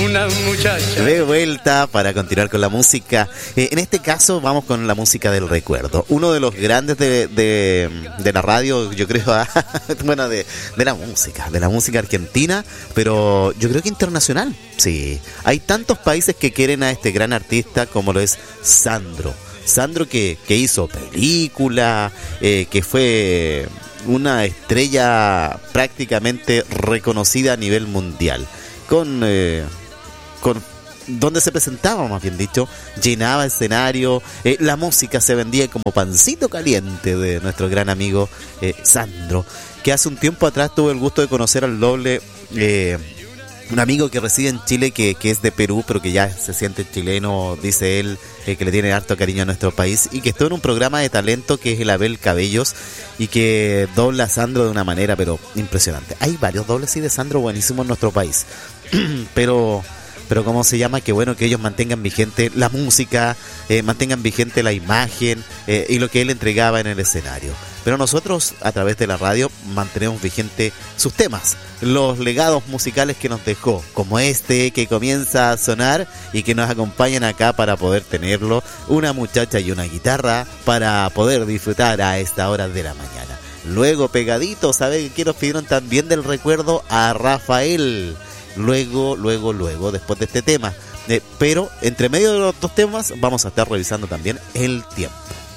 una muchacha. De vuelta para continuar con la música. En este caso vamos con la música del recuerdo. Uno de los grandes de la radio, yo creo, bueno, de la música argentina, pero yo creo que internacional. Sí, hay tantos países que quieren a este gran artista como lo es Sandro. Sandro que hizo película, que fue una estrella prácticamente reconocida a nivel mundial. Con donde se presentaba, más bien dicho, llenaba escenario, la música se vendía como pancito caliente de nuestro gran amigo Sandro, que hace un tiempo atrás tuve el gusto de conocer al doble, un amigo que reside en Chile, que es de Perú, pero que ya se siente chileno, dice él, que le tiene harto cariño a nuestro país, y que estuvo en un programa de talento que es el Abel Cabellos, y que dobla a Sandro de una manera pero impresionante. Hay varios dobles sí de Sandro buenísimos en nuestro país, pero ¿cómo se llama? Que bueno que ellos mantengan vigente la música, mantengan vigente la imagen y lo que él entregaba en el escenario. Pero nosotros, a través de la radio, mantenemos vigente sus temas, los legados musicales que nos dejó, como este que comienza a sonar y que nos acompañan acá para poder tenerlo, una muchacha y una guitarra, para poder disfrutar a esta hora de la mañana. Luego, pegadito, ¿sabe qué nos pidieron también del recuerdo? A Rafael. Luego, después de este tema. Pero entre medio de los dos temas vamos a estar revisando también el tiempo.